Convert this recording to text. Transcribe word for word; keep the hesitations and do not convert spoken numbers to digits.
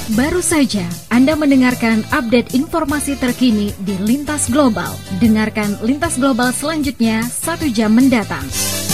Baru saja Anda mendengarkan update informasi terkini di Lintas Global. Dengarkan Lintas Global selanjutnya satu jam mendatang.